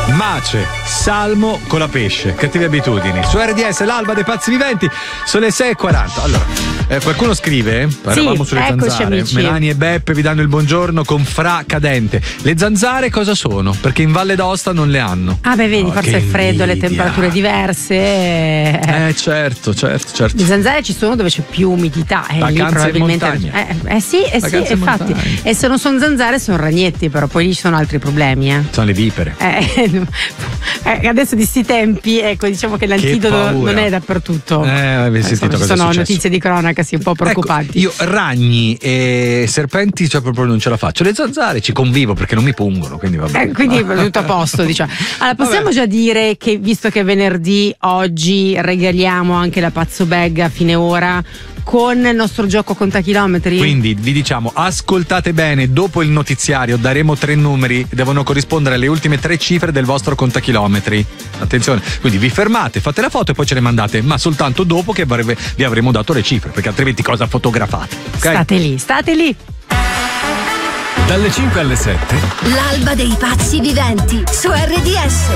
Mace, salmo con la pesce, cattive abitudini. Su RDS, l'alba dei pazzi viventi, sono le 6:40. Allora, qualcuno scrive, eravamo sulle zanzare, amici. Melani e Beppe vi danno il buongiorno con Fra cadente. Le zanzare cosa sono? Perché in Valle d'Aosta non le hanno. Ah beh, vedi, forse è freddo, le temperature diverse. Certo. Le zanzare ci sono dove c'è più umidità, lì probabilmente. Sì, infatti. E se non sono zanzare sono ragnetti, però poi lì ci sono altri problemi. Sono le vipere. Adesso di sti tempi, ecco, diciamo che l'antidoto non è dappertutto. Sentito cosa sono notizie di cronaca, sì, un po' preoccupanti. Io ragni e serpenti, cioè, proprio non ce la faccio. Le zanzare ci convivo perché non mi pungono, quindi va bene. Quindi tutto a posto, diciamo. Allora, possiamo già dire che, visto che è venerdì, oggi regaliamo anche la Pazzo Bag a fine ora con il nostro gioco contachilometri. Quindi vi diciamo, ascoltate bene, dopo il notiziario daremo 3 numeri, devono corrispondere alle ultime 3 cifre del vostro contachilometri. Attenzione, quindi vi fermate, fate la foto e poi ce le mandate, ma soltanto dopo che vi avremo dato le cifre, perché altrimenti cosa fotografate? Okay? State lì. Dalle 5 alle 7. L'alba dei pazzi viventi su RDS.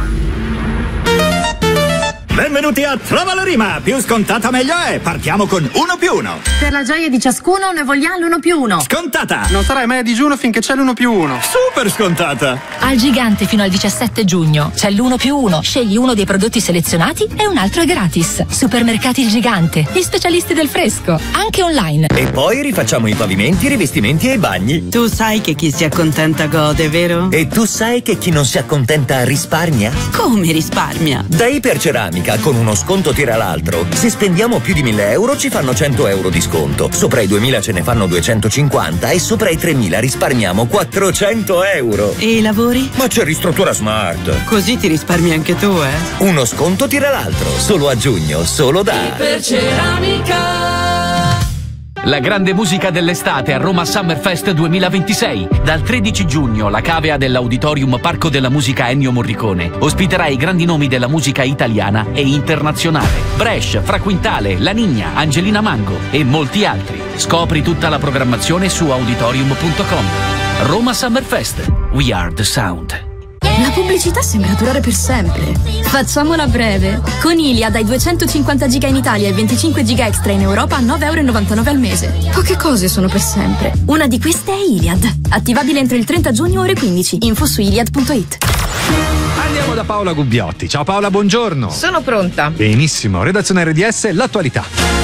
Benvenuti a Trova la rima, più scontata meglio è, partiamo con 1+1. Per la gioia di ciascuno ne vogliamo l'1+1. Scontata. Non sarai mai a digiuno finché c'è l'1+1. Super scontata. Al Gigante fino al 17 giugno c'è l'1+1. Scegli uno dei prodotti selezionati e un altro è gratis. Supermercati Il Gigante, gli specialisti del fresco, anche online. E poi rifacciamo i pavimenti, i rivestimenti e i bagni. Tu sai che chi si accontenta gode, vero? E tu sai che chi non si accontenta risparmia? Come risparmia? Da Iperceramica, con uno sconto tira l'altro. Se spendiamo più di 1.000 euro ci fanno 100 euro di sconto. Sopra i 2.000 ce ne fanno 250 e sopra i 3.000 risparmiamo 400 euro. E i lavori? Ma c'è Ristruttura Smart. Così ti risparmi anche tu, Uno sconto tira l'altro. Solo a giugno, solo da Iperceramica. La grande musica dell'estate a Roma Summerfest 2026. Dal 13 giugno la cavea dell'Auditorium Parco della Musica Ennio Morricone ospiterà i grandi nomi della musica italiana e internazionale. Brescia, Fra Quintale, La Nigna, Angelina Mango e molti altri. Scopri tutta la programmazione su auditorium.com. Roma Summerfest. We are the sound. La pubblicità sembra durare per sempre. Facciamola breve. Con Iliad hai 250 giga in Italia e 25 giga extra in Europa a 9,99 € al mese. Poche cose sono per sempre. Una di queste è Iliad. Attivabile entro il 30 giugno ore 15. Info su iliad.it. Andiamo da Paola Gubbiotti. Ciao Paola, buongiorno. Sono pronta. Benissimo. Redazione RDS, l'attualità.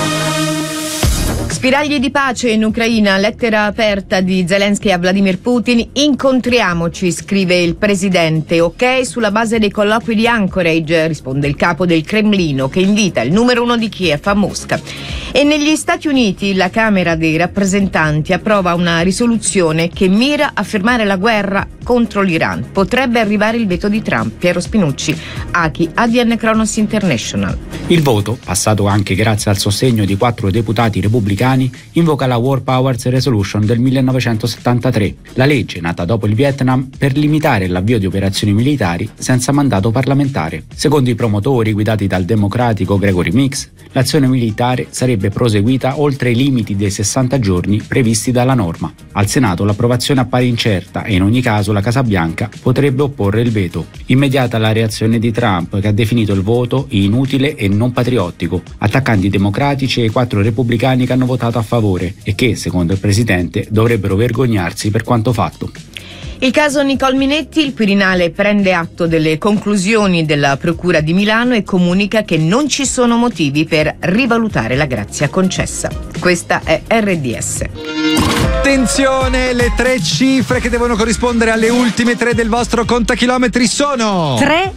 Spiragli di pace in Ucraina, lettera aperta di Zelensky a Vladimir Putin. Incontriamoci, scrive il presidente. Ok, sulla base dei colloqui di Anchorage, risponde il capo del Cremlino, che invita il numero 1 di Kiev a Mosca. E negli Stati Uniti la Camera dei rappresentanti approva una risoluzione che mira a fermare la guerra contro l'Iran. Potrebbe arrivare il veto di Trump. Piero Spinucci, ACI, ADN Kronos International. Il voto, passato anche grazie al sostegno di 4 deputati repubblicani, invoca la War Powers Resolution del 1973, la legge nata dopo il Vietnam per limitare l'avvio di operazioni militari senza mandato parlamentare. Secondo i promotori, guidati dal democratico Gregory Meeks, l'azione militare sarebbe proseguita oltre i limiti dei 60 giorni previsti dalla norma. Al Senato l'approvazione appare incerta e in ogni caso la Casa Bianca potrebbe opporre il veto. Immediata la reazione di Trump, che ha definito il voto inutile e non patriottico, attaccando i democratici e i 4 repubblicani che hanno votato a favore e che, secondo il presidente, dovrebbero vergognarsi per quanto fatto. Il caso Nicole Minetti, il Quirinale prende atto delle conclusioni della Procura di Milano e comunica che non ci sono motivi per rivalutare la grazia concessa. Questa è RDS. Attenzione, le 3 cifre che devono corrispondere alle ultime 3 del vostro contachilometri sono 3